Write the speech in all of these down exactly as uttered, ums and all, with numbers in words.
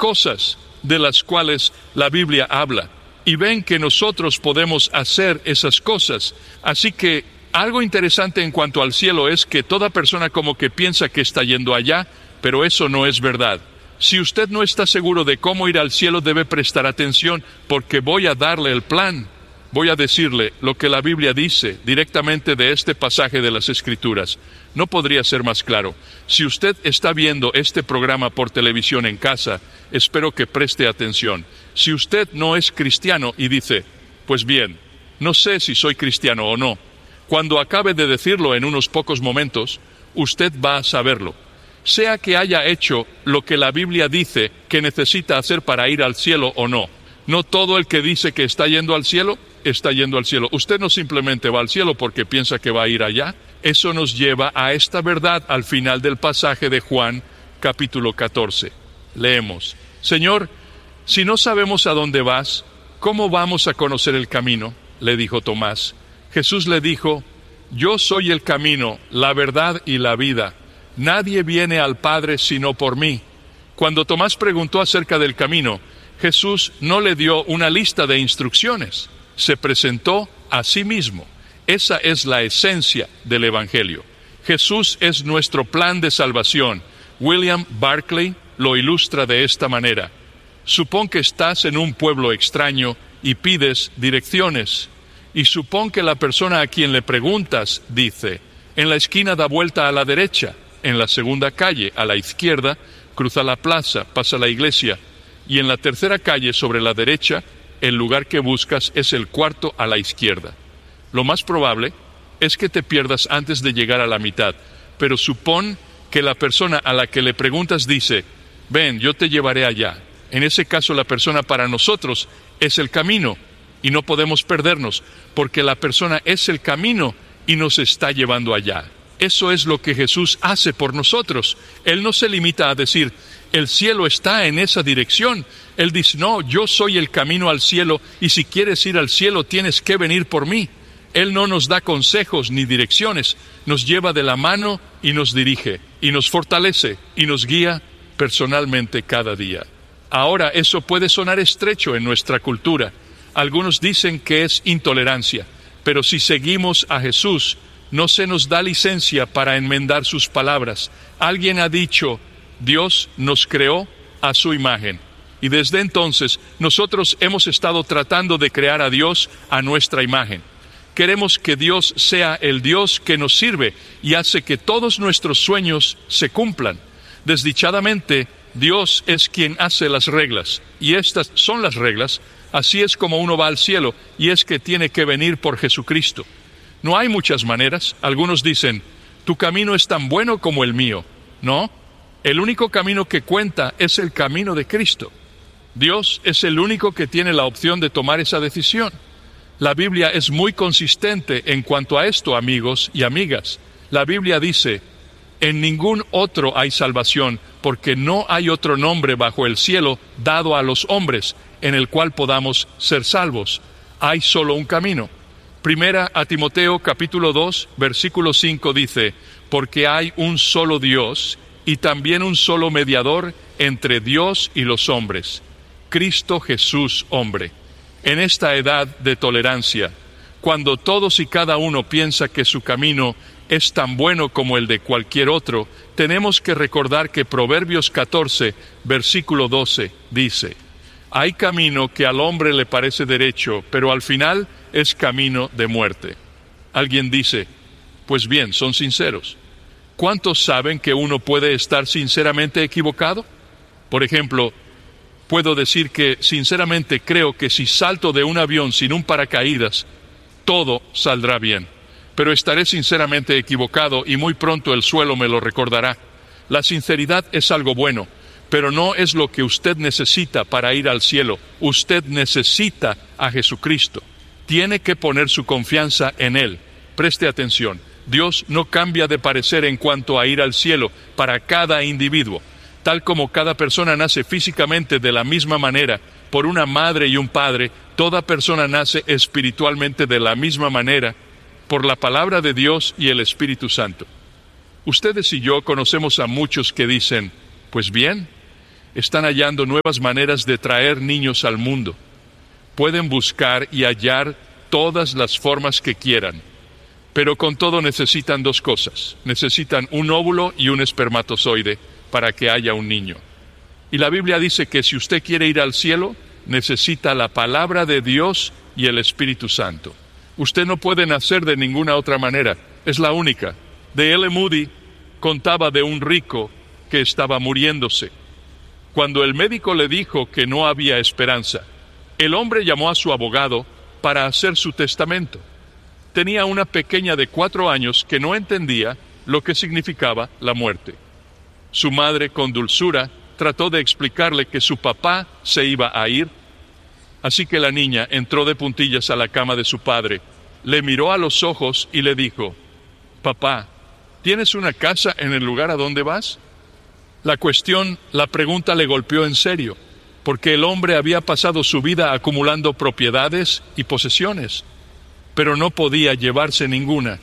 cosas de las cuales la Biblia habla. Y ven que nosotros podemos hacer esas cosas. Así que algo interesante en cuanto al cielo es que toda persona como que piensa que está yendo allá, pero eso no es verdad. Si usted no está seguro de cómo ir al cielo, debe prestar atención, porque voy a darle el plan. Voy a decirle lo que la Biblia dice directamente de este pasaje de las Escrituras. No podría ser más claro. Si usted está viendo este programa por televisión en casa, espero que preste atención. Si usted no es cristiano y dice, pues bien, no sé si soy cristiano o no, cuando acabe de decirlo en unos pocos momentos, usted va a saberlo. Sea que haya hecho lo que la Biblia dice que necesita hacer para ir al cielo o no. No todo el que dice que está yendo al cielo, está yendo al cielo. Usted no simplemente va al cielo porque piensa que va a ir allá. Eso nos lleva a esta verdad al final del pasaje de Juan, capítulo catorce. Leemos: Señor, si no sabemos a dónde vas, ¿cómo vamos a conocer el camino? Le dijo Tomás. Jesús le dijo: Yo soy el camino, la verdad y la vida. Nadie viene al Padre sino por mí. Cuando Tomás preguntó acerca del camino, Jesús no le dio una lista de instrucciones. Se presentó a sí mismo. Esa es la esencia del Evangelio. Jesús es nuestro plan de salvación. William Barclay lo ilustra de esta manera: supón que estás en un pueblo extraño y pides direcciones. Y supón que la persona a quien le preguntas dice: en la esquina da vuelta a la derecha, en la segunda calle a la izquierda, cruza la plaza, pasa la iglesia, y en la tercera calle sobre la derecha, el lugar que buscas es el cuarto a la izquierda. Lo más probable es que te pierdas antes de llegar a la mitad, pero supón que la persona a la que le preguntas dice: ven, yo te llevaré allá. En ese caso, la persona para nosotros es el camino, y no podemos perdernos, porque la persona es el camino y nos está llevando allá. Eso es lo que Jesús hace por nosotros. Él no se limita a decir: el cielo está en esa dirección. Él dice: no, yo soy el camino al cielo, y si quieres ir al cielo tienes que venir por mí. Él no nos da consejos ni direcciones, nos lleva de la mano y nos dirige, y nos fortalece, y nos guía personalmente cada día. Ahora, eso puede sonar estrecho en nuestra cultura. Algunos dicen que es intolerancia, pero si seguimos a Jesús, no se nos da licencia para enmendar sus palabras. Alguien ha dicho: Dios nos creó a su imagen. Y desde entonces, nosotros hemos estado tratando de crear a Dios a nuestra imagen. Queremos que Dios sea el Dios que nos sirve y hace que todos nuestros sueños se cumplan. Desdichadamente, Dios es quien hace las reglas, y estas son las reglas. Así es como uno va al cielo, y es que tiene que venir por Jesucristo. No hay muchas maneras. Algunos dicen: tu camino es tan bueno como el mío. No, el único camino que cuenta es el camino de Cristo. Dios es el único que tiene la opción de tomar esa decisión. La Biblia es muy consistente en cuanto a esto, amigos y amigas. La Biblia dice: en ningún otro hay salvación, porque no hay otro nombre bajo el cielo dado a los hombres en el cual podamos ser salvos. Hay solo un camino. Primera a Timoteo capítulo dos, versículo cinco dice: porque hay un solo Dios y también un solo mediador entre Dios y los hombres, Cristo Jesús hombre. En esta edad de tolerancia, cuando todos y cada uno piensa que su camino es tan bueno como el de cualquier otro, tenemos que recordar que Proverbios catorce, versículo doce, dice: hay camino que al hombre le parece derecho, pero al final es camino de muerte. Alguien dice: pues bien, son sinceros. ¿Cuántos saben que uno puede estar sinceramente equivocado? Por ejemplo, puedo decir que sinceramente creo que si salto de un avión sin un paracaídas, todo saldrá bien. Pero estaré sinceramente equivocado y muy pronto el suelo me lo recordará. La sinceridad es algo bueno, pero no es lo que usted necesita para ir al cielo. Usted necesita a Jesucristo. Tiene que poner su confianza en Él. Preste atención. Dios no cambia de parecer en cuanto a ir al cielo para cada individuo. Tal como cada persona nace físicamente de la misma manera, por una madre y un padre, toda persona nace espiritualmente de la misma manera, por la palabra de Dios y el Espíritu Santo. Ustedes y yo conocemos a muchos que dicen: pues bien, están hallando nuevas maneras de traer niños al mundo. Pueden buscar y hallar todas las formas que quieran, pero con todo necesitan dos cosas. Necesitan un óvulo y un espermatozoide para que haya un niño. Y la Biblia dice que si usted quiere ir al cielo, necesita la palabra de Dios y el Espíritu Santo. Usted no puede nacer de ninguna otra manera, es la única. D L Moody contaba de un rico que estaba muriéndose. Cuando el médico le dijo que no había esperanza, el hombre llamó a su abogado para hacer su testamento. Tenía una pequeña de cuatro años que no entendía lo que significaba la muerte. Su madre, con dulzura, trató de explicarle que su papá se iba a ir. Así que la niña entró de puntillas a la cama de su padre, le miró a los ojos y le dijo: «Papá, ¿tienes una casa en el lugar a donde vas?». La cuestión, la pregunta le golpeó en serio, porque el hombre había pasado su vida acumulando propiedades y posesiones, pero no podía llevarse ninguna.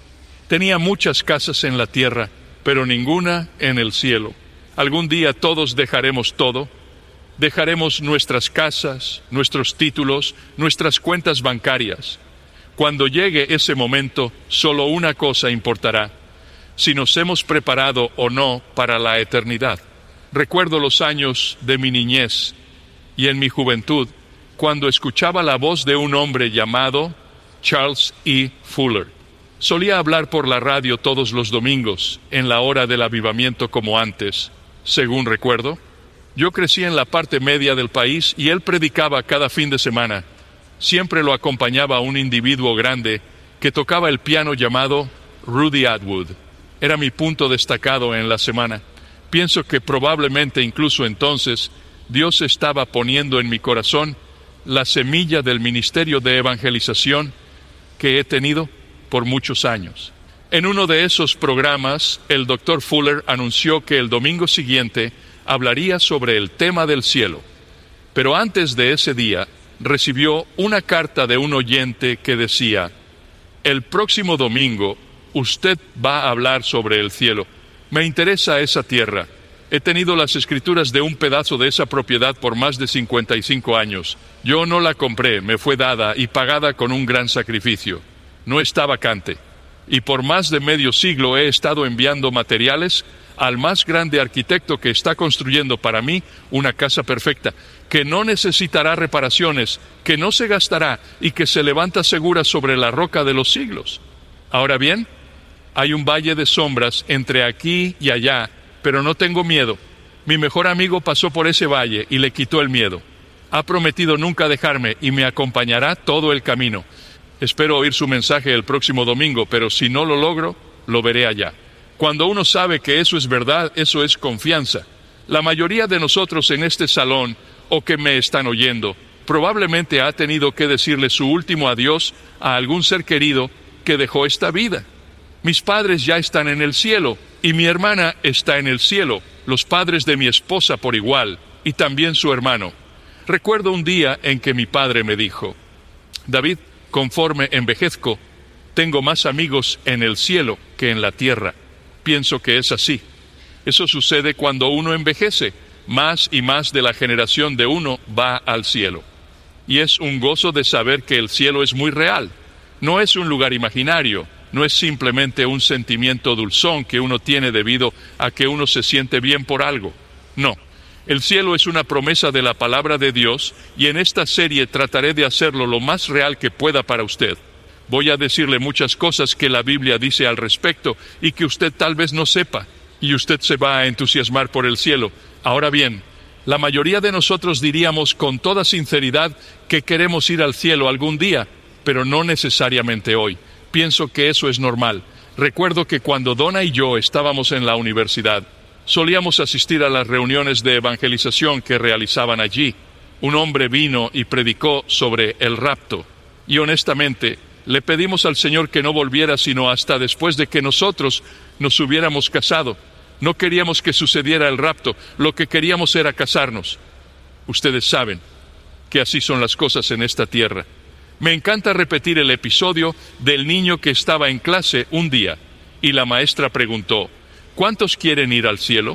Tenía muchas casas en la tierra, pero ninguna en el cielo. Algún día todos dejaremos todo. Dejaremos nuestras casas, nuestros títulos, nuestras cuentas bancarias. Cuando llegue ese momento, solo una cosa importará: si nos hemos preparado o no para la eternidad. Recuerdo los años de mi niñez y en mi juventud, cuando escuchaba la voz de un hombre llamado Charles E. Fuller. Solía hablar por la radio todos los domingos, en la hora del avivamiento como antes, según recuerdo. Yo crecí en la parte media del país y él predicaba cada fin de semana. Siempre lo acompañaba un individuo grande que tocaba el piano llamado Rudy Atwood. Era mi punto destacado en la semana. Pienso que probablemente incluso entonces Dios estaba poniendo en mi corazón la semilla del ministerio de evangelización que he tenido por muchos años. En uno de esos programas, el doctor Fuller anunció que el domingo siguiente hablaría sobre el tema del cielo. Pero antes de ese día, recibió una carta de un oyente que decía: «El próximo domingo usted va a hablar sobre el cielo. Me interesa esa tierra. He tenido las escrituras de un pedazo de esa propiedad por más de cincuenta y cinco años. Yo no la compré, me fue dada y pagada con un gran sacrificio. No está vacante. Y por más de medio siglo he estado enviando materiales al más grande arquitecto que está construyendo para mí una casa perfecta, que no necesitará reparaciones, que no se gastará y que se levanta segura sobre la roca de los siglos. Ahora bien, hay un valle de sombras entre aquí y allá, pero no tengo miedo. Mi mejor amigo pasó por ese valle y le quitó el miedo. Ha prometido nunca dejarme y me acompañará todo el camino. Espero oír su mensaje el próximo domingo, pero si no lo logro, lo veré allá». Cuando uno sabe que eso es verdad, eso es confianza. La mayoría de nosotros en este salón, o que me están oyendo, probablemente ha tenido que decirle su último adiós a algún ser querido que dejó esta vida. Mis padres ya están en el cielo, y mi hermana está en el cielo, los padres de mi esposa por igual, y también su hermano. Recuerdo un día en que mi padre me dijo: «David, conforme envejezco, tengo más amigos en el cielo que en la tierra». Pienso que es así. Eso sucede cuando uno envejece. Más y más de la generación de uno va al cielo. Y es un gozo de saber que el cielo es muy real. No es un lugar imaginario, no es simplemente un sentimiento dulzón que uno tiene debido a que uno se siente bien por algo. No, el cielo es una promesa de la palabra de Dios y en esta serie trataré de hacerlo lo más real que pueda para usted. Voy a decirle muchas cosas que la Biblia dice al respecto y que usted tal vez no sepa, y usted se va a entusiasmar por el cielo. Ahora bien, la mayoría de nosotros diríamos con toda sinceridad que queremos ir al cielo algún día, pero no necesariamente hoy. Pienso que eso es normal. Recuerdo que cuando Donna y yo estábamos en la universidad, solíamos asistir a las reuniones de evangelización que realizaban allí. Un hombre vino y predicó sobre el rapto, y honestamente, le pedimos al Señor que no volviera sino hasta después de que nosotros nos hubiéramos casado. No queríamos que sucediera el rapto, lo que queríamos era casarnos. Ustedes saben que así son las cosas en esta tierra. Me encanta repetir el episodio del niño que estaba en clase un día y la maestra preguntó: ¿cuántos quieren ir al cielo?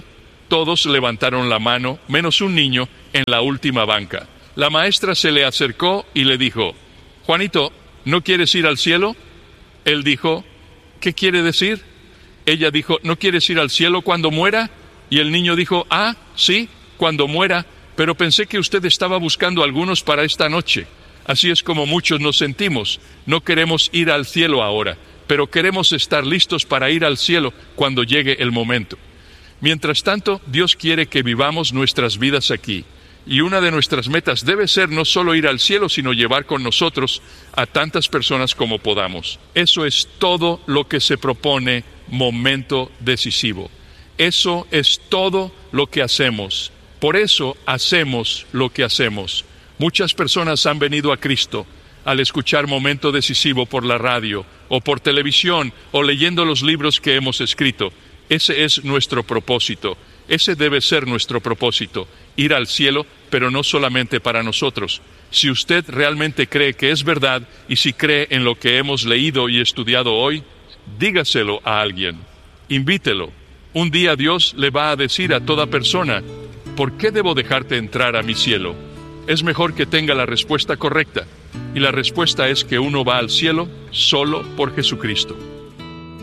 Todos levantaron la mano, menos un niño en la última banca. La maestra se le acercó y le dijo: Juanito, ¿no quieres ir al cielo? Él dijo: ¿qué quiere decir? Ella dijo: ¿no quieres ir al cielo cuando muera? Y el niño dijo: ah, sí, cuando muera, pero pensé que usted estaba buscando algunos para esta noche. Así es como muchos nos sentimos. No queremos ir al cielo ahora, pero queremos estar listos para ir al cielo cuando llegue el momento. Mientras tanto, Dios quiere que vivamos nuestras vidas aquí. Y una de nuestras metas debe ser no solo ir al cielo, sino llevar con nosotros a tantas personas como podamos. Eso es todo lo que se propone Momento Decisivo. Eso es todo lo que hacemos. Por eso hacemos lo que hacemos. Muchas personas han venido a Cristo al escuchar Momento Decisivo por la radio, o por televisión, o leyendo los libros que hemos escrito. Ese es nuestro propósito. Ese debe ser nuestro propósito, ir al cielo, pero no solamente para nosotros. Si usted realmente cree que es verdad, y si cree en lo que hemos leído y estudiado hoy, dígaselo a alguien. Invítelo. Un día Dios le va a decir a toda persona: ¿por qué debo dejarte entrar a mi cielo? Es mejor que tenga la respuesta correcta. Y la respuesta es que uno va al cielo solo por Jesucristo.